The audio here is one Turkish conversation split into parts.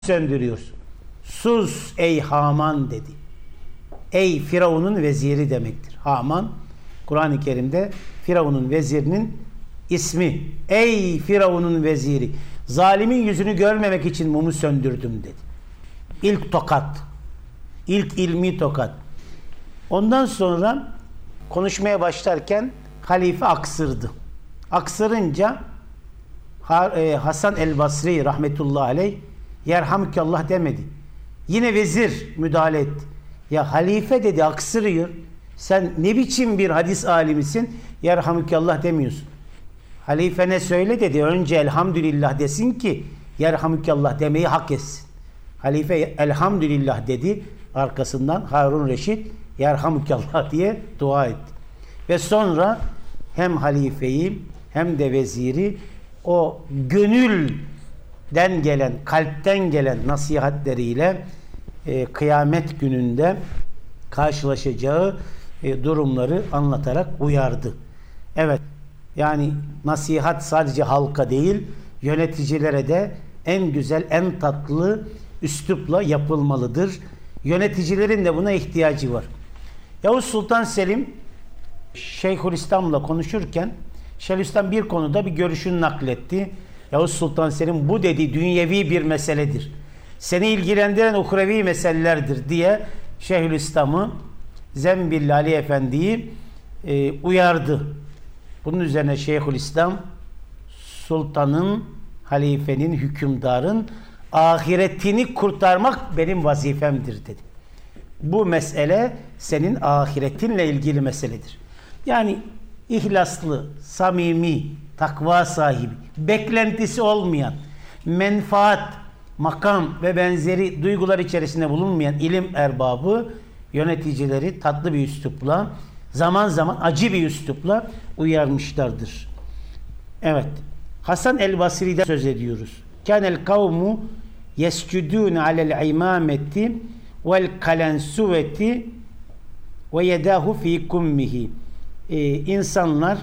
söndürüyorsun. Sus ey Haman dedi. Ey Firavun'un veziri demektir. Haman, Kur'an-ı Kerim'de Firavun'un vezirinin ismi. Ey Firavun'un veziri, zalimin yüzünü görmemek için mumu söndürdüm dedi. İlk tokat. İlk ilmi tokat. Ondan sonra konuşmaya başlarken halife aksırdı. Aksırınca Hasan el-Basri rahmetullahi aleyh yerhamdülillah demedi. Yine vezir müdahale etti. Ya halife dedi, aksırıyor. Sen ne biçim bir hadis alimisin? Yerhamdülillah demiyorsun. Halife ne söyle dedi. Önce elhamdülillah desin ki yerhamdülillah demeyi hak etsin. Halife elhamdülillah dedi. Arkasından Harun Reşit yerhamdülillah diye dua etti. Ve sonra hem halifeyi hem de veziri o gönülden gelen, kalpten gelen nasihatleriyle kıyamet gününde karşılaşacağı durumları anlatarak uyardı. Evet, yani nasihat sadece halka değil, yöneticilere de en güzel, en tatlı üslupla yapılmalıdır. Yöneticilerin de buna ihtiyacı var. Yavuz Sultan Selim Şeyhülislam'la konuşurken Şeyhülislam bir konuda bir görüşünü nakletti. Yavuz Sultan Selim bu dedi dünyevi bir meseledir. Seni ilgilendiren uhrevi meselelerdir diye Şeyhülislam'ı Zembilli Ali Efendi'yi uyardı. Bunun üzerine Şeyhülislam sultanın, halifenin, hükümdarın ahiretini kurtarmak benim vazifemdir dedi. Bu mesele senin ahiretinle ilgili meseledir. Yani ihlaslı, samimi, takva sahibi, beklentisi olmayan, menfaat, makam ve benzeri duygular içerisinde bulunmayan ilim erbabı yöneticileri tatlı bir üslupla, zaman zaman acı bir üslupla uyarmışlardır. Evet. Hasan el-Basri'den söz ediyoruz. Kânel kavmu yescudûne alel imâmeti vel kalensuveti ve yedâhu fî kummihi. İnsanlar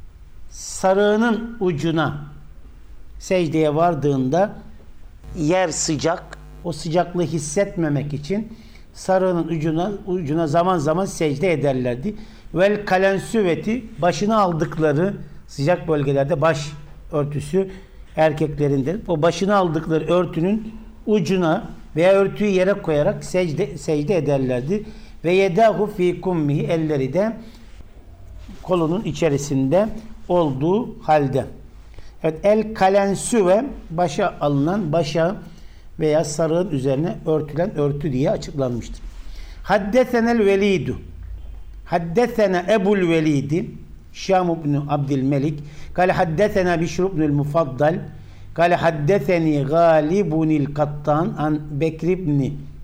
sarığının ucuna secdeye vardığında yer sıcak, o sıcaklığı hissetmemek için sarığının ucuna zaman zaman secde ederlerdi. Vel kalensuveti, başına aldıkları sıcak bölgelerde baş örtüsü erkeklerindir. O başına aldıkları örtünün ucuna veya örtüyü yere koyarak secde ederlerdi. Ve yedahu fi kummihi, elleri de kolunun içerisinde olduğu halde. Evet, el kalensüve başa alınan, başa veya sarığın üzerine örtülen örtü diye açıklanmıştır. Haddesenel velidu. Haddesena Ebul Velidi Şam ibn Abdülmelik kâle haddesena Bişr ibnül Mufaddal kâle haddeseni Galibunil Kattan an Bekir ibn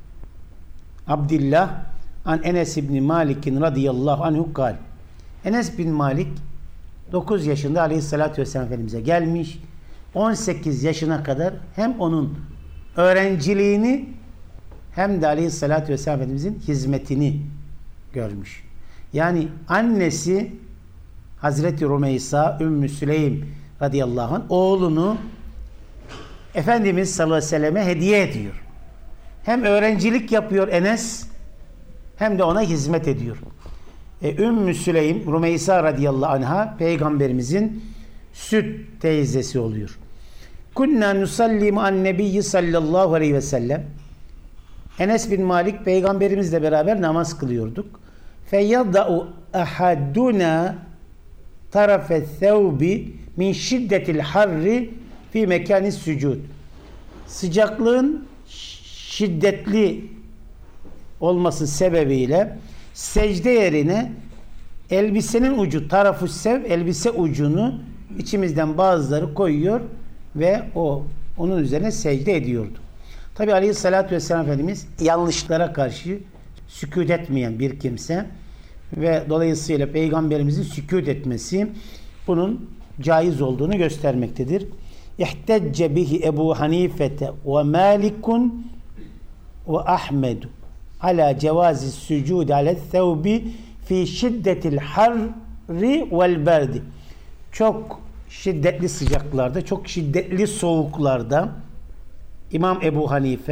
Abdillah an Enes ibn Malik'in radıyallahu anhu kâle. Enes bin Malik 9 yaşında Aleyhisselatü Vesselam Efendimiz'e gelmiş. 18 yaşına kadar hem onun öğrenciliğini hem de Aleyhisselatü Vesselam Efendimiz'in hizmetini görmüş. Yani annesi Hazreti Rümeysa Ümmü Süleym radıyallahu anh oğlunu Efendimiz sallallahu aleyhi ve selleme hediye ediyor. Hem öğrencilik yapıyor Enes hem de ona hizmet ediyor. Ümmü Süleym Rümeysa radıyallahu anha peygamberimizin süt teyzesi oluyor. Kunna nusallimu an nebiyyi sallallahu aleyhi ve sellem. Enes bin Malik peygamberimizle beraber namaz kılıyorduk. Feyadda'u ahaduna tarafe thawbi min şiddetil harri fi mekanis sucud. Sıcaklığın şiddetli olması sebebiyle secde yerine elbisenin ucu, tarafı sev, elbise ucunu içimizden bazıları koyuyor ve onun üzerine secde ediyordu. Tabi Aleyhisselatü Vesselam Efendimiz yanlışlara karşı sükût etmeyen bir kimse ve dolayısıyla Peygamberimizin sükût etmesi bunun caiz olduğunu göstermektedir. İhtecce bihi Ebu Hanifete ve Malikun ve Ahmedu ala cevazi sucud ala thawbi fi şiddetil harri vel berdi. Çok şiddetli sıcaklarda, çok şiddetli soğuklarda İmam Ebu Hanife